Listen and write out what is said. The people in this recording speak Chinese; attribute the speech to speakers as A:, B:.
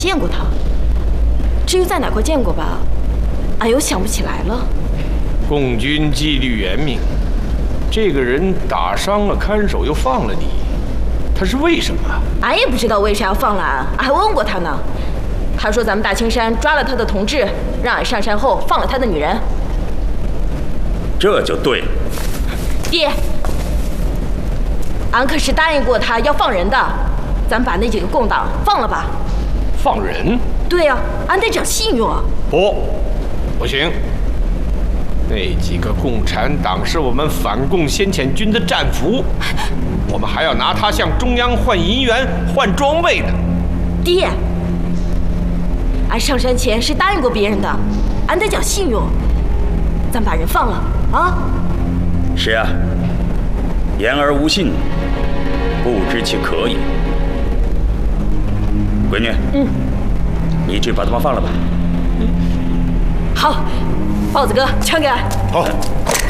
A: 见过他，至于在哪块见过吧，俺又想不起来了。
B: 共军纪律严明，这个人打伤了看守又放了你，他是为什么？
A: 俺也不知道为啥要放了俺，俺还问过他呢。他说咱们大青山抓了他的同志，让俺上山后放了他的女人。
C: 这就对了。
A: 爹，俺可是答应过他要放人的，咱把那几个共党放了吧。
B: 放人？
A: 对呀，俺得讲信用啊。
B: 不行。那几个共产党是我们反共先遣军的战俘，我们还要拿他向中央换银元、换装备的。
A: 爹，俺上山前是答应过别人的，俺得讲信用。咱把人放了啊！
C: 是啊，言而无信，不知其可也。闺女，你去把他们放了吧。
A: 好，豹子哥，传给俺。
B: 好。